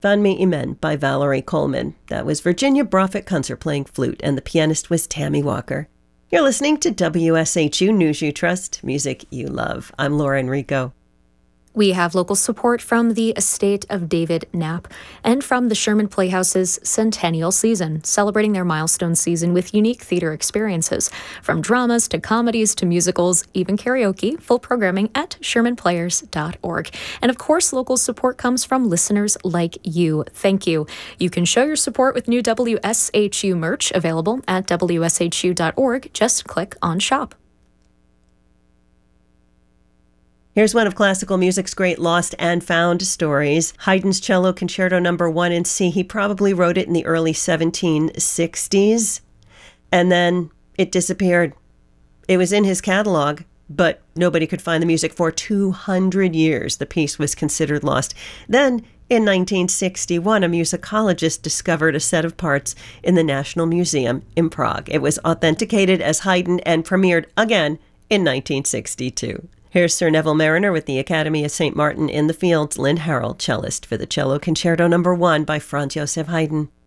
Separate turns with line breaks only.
Van Me Imen by Valerie Coleman. That was Virginia Broffitt-Kunzer playing flute, and the pianist was Tammy Walker. You're listening to WSHU News You Trust, music you love. I'm Laura Enrico.
We have local support from the estate of David Knapp and from the Sherman Playhouse's Centennial Season, celebrating their milestone season with unique theater experiences. From dramas to comedies to musicals, even karaoke, full programming at shermanplayers.org. And of course, local support comes from listeners like you. Thank you. You can show your support with new WSHU merch available at wshu.org. Just click on Shop.
Here's one of classical music's great lost and found stories. Haydn's Cello Concerto No. 1 in C. He probably wrote it in the early 1760s, and then it disappeared. It was in his catalog, but nobody could find the music for 200 years. The piece was considered lost. Then, in 1961, a musicologist discovered a set of parts in the National Museum in Prague. It was authenticated as Haydn and premiered again in 1962. Here's Sir Neville Marriner with the Academy of St. Martin in the Fields, Lynn Harrell, cellist, for the Cello Concerto No. 1 by Franz Joseph Haydn.